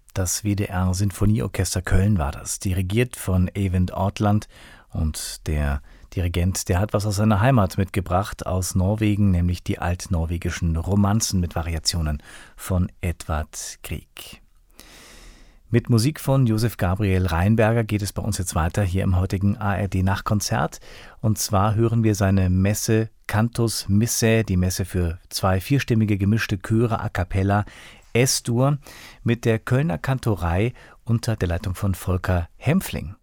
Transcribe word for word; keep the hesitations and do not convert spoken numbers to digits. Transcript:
Das W D R Sinfonieorchester Köln war das, dirigiert von Eyvind Ortland. Und der Dirigent, der hat was aus seiner Heimat mitgebracht, aus Norwegen, nämlich die altnorwegischen Romanzen mit Variationen von Edvard Grieg. Mit Musik von Josef Gabriel Rheinberger geht es bei uns jetzt weiter hier im heutigen A R D-Nachtkonzert. Und zwar hören wir seine Messe Cantus Missae, die Messe für zwei vierstimmige gemischte Chöre a cappella, S-Dur, mit der Kölner Kantorei unter der Leitung von Volker Hempfling.